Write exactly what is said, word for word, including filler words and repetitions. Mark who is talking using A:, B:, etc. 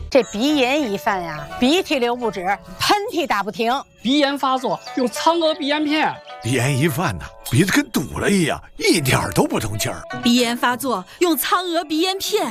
A: 这鼻炎一犯呀，鼻涕流不止，喷嚏打不停。
B: 鼻炎发作用苍娥鼻炎片。
C: 鼻炎一犯呢，鼻子跟堵了一样，一点都不通气儿。
D: 鼻炎发作用苍娥鼻炎片。